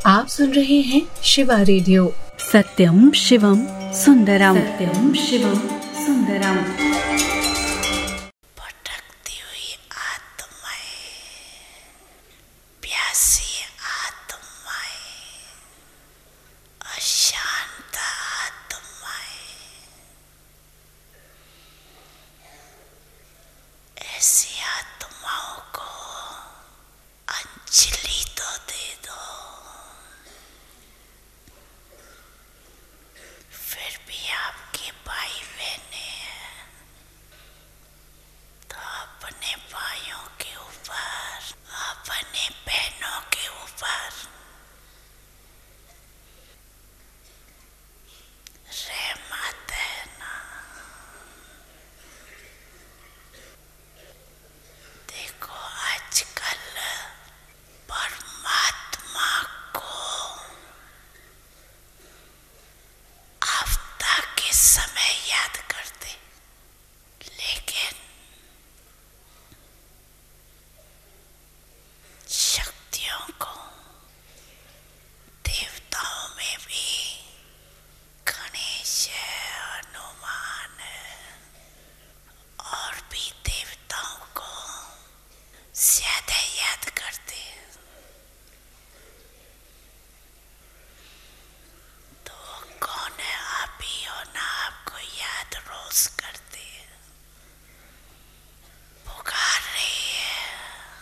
आप सुन रहे हैं शिवा रेडियो। सत्यम शिवम सुंदरम, सत्यम शिवम सुंदरम। भटकती हुई आत्माएं, प्यासी आत्माएं, अशांत आत्माएं, ऐसी आत्माओं को अंजलि तो दे दो। फिर भी आपके भाई बहने हैं तो अपने भाइयों के ऊपर, अपने बहनों के ऊपर रहमत है ना। देखो आजकल परमात्मा को आफ्ताब के समय याद करते, लेकिन शक्तियों को, देवताओं में भी गणेश है, हनुमान है, और भी देवताओं को ज्यादा याद करते हैं। तो कौन है? आप ही हो ना, आपको याद रोज करते हैं, पुकार रही है,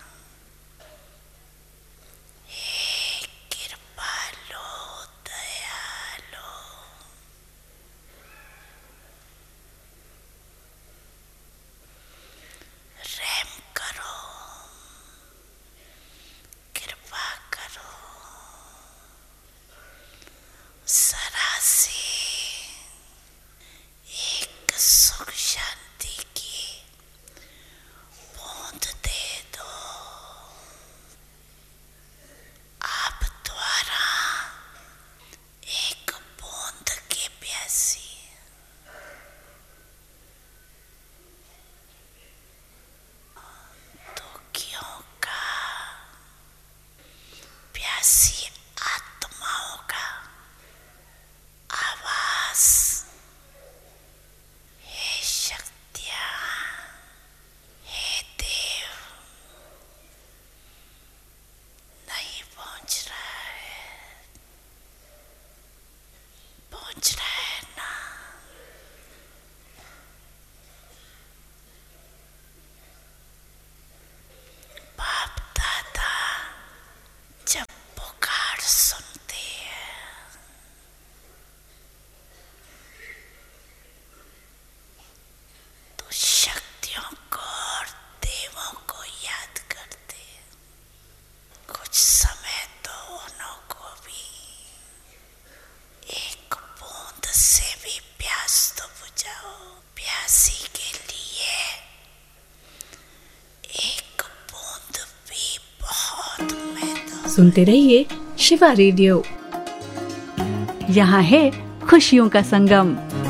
हे कृपालो दयालो, रहम करो, कृपा करो, जरा से एक सुख शांति की बूंद दे दो। आप द्वारा एक बूंद के प्यासी, दुखियों का, प्यासी आत्माओं का आवाज, हे शक्तियाँ, हे देव, नहीं पहुंच रहा है, पहुंच रहा है ना। बाप दादा जब पुकार सुनते हैं तो शक्तियों को और देवों को याद करते हैं। कुछ समय तो उन्हों को भी एक बूंद से भी प्यास तो बुझाओ। प्यासी के लिए एक बूंद भी बहुत महत्व। सुनते रहिए शिवा रेडियो। यहाँ है खुशियों का संगम।